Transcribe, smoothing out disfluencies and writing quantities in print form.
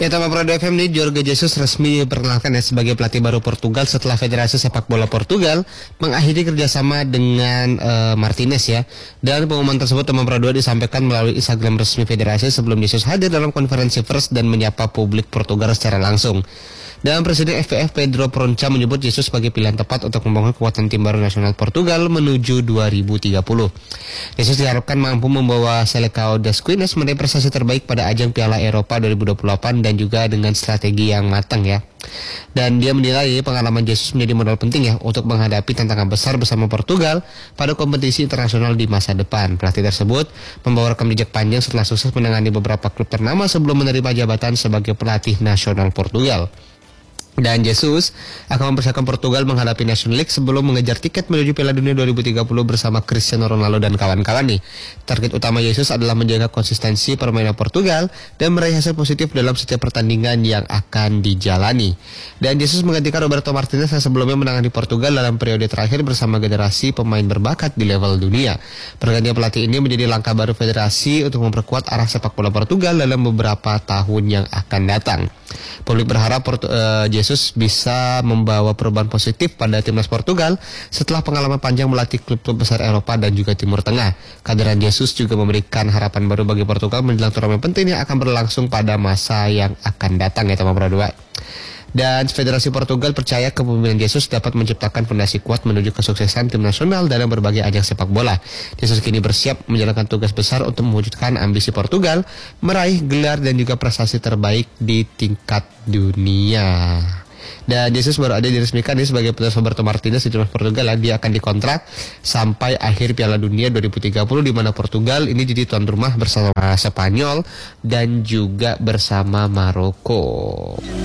Ya, Tama Prado FM ini Jorge Jesus resmi diperkenalkan sebagai pelatih baru Portugal setelah Federasi Sepak Bola Portugal mengakhiri kerjasama dengan Martinez ya. Dan pengumuman tersebut Tama Prado disampaikan melalui Instagram resmi Federasi sebelum Jesus hadir dalam konferensi pers dan menyapa publik Portugal secara langsung. Dan Presiden FPF Pedro Porroncha menyebut Jesus sebagai pilihan tepat untuk membangun kekuatan tim baru nasional Portugal menuju 2030. Jesus diharapkan mampu membawa Seleção das Quinas meraih prestasi terbaik pada ajang Piala Eropa 2028 dan juga dengan strategi yang matang ya. Dan dia menilai pengalaman Jesus menjadi modal penting ya untuk menghadapi tantangan besar bersama Portugal pada kompetisi internasional di masa depan. Pelatih tersebut membawa rekam jejak panjang setelah sukses menangani beberapa klub ternama sebelum menerima jabatan sebagai pelatih nasional Portugal. Dan Jesus akan mempersiapkan Portugal menghadapi Nations League sebelum mengejar tiket menuju Piala Dunia 2030 bersama Cristiano Ronaldo dan kawan-kawan nih. Target utama Jesus adalah menjaga konsistensi permainan Portugal dan meraih hasil positif dalam setiap pertandingan yang akan dijalani. Dan Jesus menggantikan Roberto Martinez yang sebelumnya menangani Portugal dalam periode terakhir bersama generasi pemain berbakat di level dunia. Pergantian pelatih ini menjadi langkah baru federasi untuk memperkuat arah sepak bola Portugal dalam beberapa tahun yang akan datang. Publik berharap Jesus bisa membawa perubahan positif pada timnas Portugal setelah pengalaman panjang melatih klub-klub besar Eropa dan juga Timur Tengah. Kehadiran Jesus juga memberikan harapan baru bagi Portugal menjelang turnamen penting yang akan berlangsung pada masa yang akan datang ya, Tama Prado. Dan Federasi Portugal percaya kepemimpinan Jesus dapat menciptakan fondasi kuat menuju kesuksesan tim nasional dalam berbagai ajang sepak bola. Jesus kini bersiap menjalankan tugas besar untuk mewujudkan ambisi Portugal meraih gelar dan juga prestasi terbaik di tingkat dunia. Dan Jesus baru ada diresmikan sebagai pelatih Roberto Martinez di timnas Portugal. Dia akan dikontrak sampai akhir Piala Dunia 2030 di mana Portugal ini jadi tuan rumah bersama Spanyol dan juga bersama Maroko.